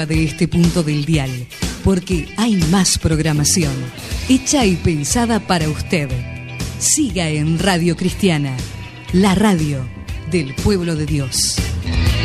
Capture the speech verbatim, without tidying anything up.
de este punto del dial, porque hay más programación, hecha y pensada para usted. Siga en Radio Cristiana, la radio del pueblo de Dios.